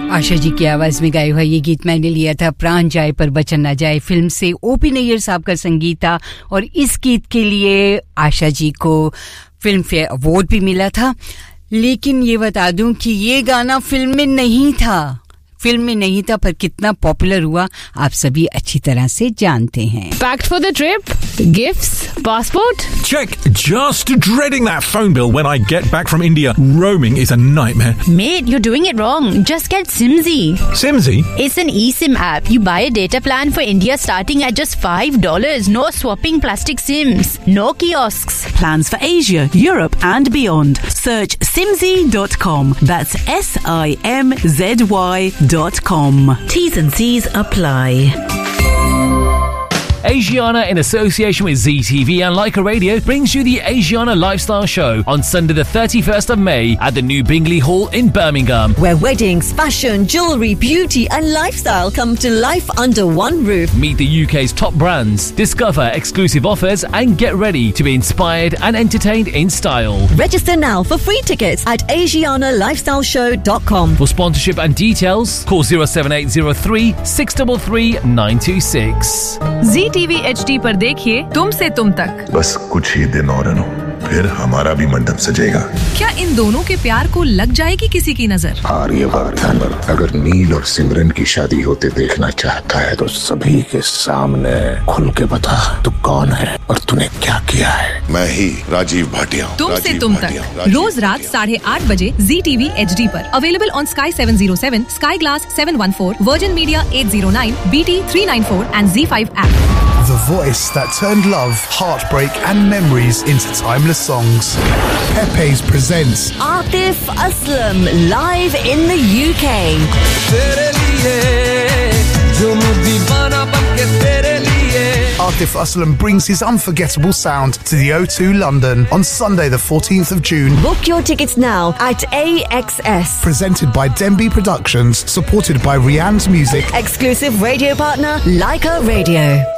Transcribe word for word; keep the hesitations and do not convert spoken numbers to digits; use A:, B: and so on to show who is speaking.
A: आशा जी की आवाज में गाया हुआ ये गीत मैंने लिया था प्राण जाए पर वचन ना जाए फिल्म से। ओपी नैयर साहब का संगीत था और इस गीत के लिए आशा जी को फिल्म फेयर अवार्ड भी मिला था। लेकिन ये बता दूं कि ये गाना फिल्म में नहीं था, फिल्म में नहीं था, पर कितना पॉपुलर हुआ आप सभी अच्छी तरह से जानते हैं।
B: Packed for the trip? Gifts? Passport?
C: Check. Just dreading that phone bill when I get back from India. Roaming is a nightmare.
D: Mate, you're doing it wrong. Just get Simsy.
C: Simsy?
D: It's an eSIM app. You buy a data plan for India starting at just five dollars. No swapping plastic SIMs. No kiosks.
E: Plans for Asia, Europe and beyond. Search simsy dot com. That's S I M Z Y dot com. T's and C's apply.
F: Asiana, in association with Z T V and Leica Radio, brings you the Asiana Lifestyle Show on Sunday the thirty-first of May at the New Bingley Hall in Birmingham.
G: Where weddings, fashion, jewellery, beauty and lifestyle come to life under one roof.
F: Meet the U K's top brands, discover exclusive offers and get ready to be inspired and entertained in style.
G: Register now for free tickets at asiana lifestyle show dot com.
F: For sponsorship and details, call zero seven eight zero three six three three nine two six.
B: Z T V H D पर देखिए तुम से तुम तक।
H: बस कुछ ही दिन और अनु, फिर हमारा भी मंडप सजेगा।
B: क्या इन दोनों के प्यार को लग जाएगी किसी की नजर?
H: आर्यवर्धन अगर नील और सिमरन की शादी होते देखना चाहता है तो सभी के सामने खुल के बता तू कौन है और तूने क्या किया है। मैं ही राजीव भाटिया हूँ।
B: तुम से तुम तक रोज रात साढ़े आठ बजे Z T V H D पर available on Sky seven oh seven, Sky Glass seven one four, Virgin Media eight oh nine, B T three ninety-four and Z five app.
I: The voice that turned love, heartbreak and memories into timeless songs. Pepe's presents
G: Atif Aslam live in the U K.
I: Atif Aslam brings his unforgettable sound to the O two London on Sunday the fourteenth of June.
G: Book your tickets now at A X S.
I: Presented by Denby Productions, supported by Rianne's Music.
G: Exclusive radio partner Leica Radio.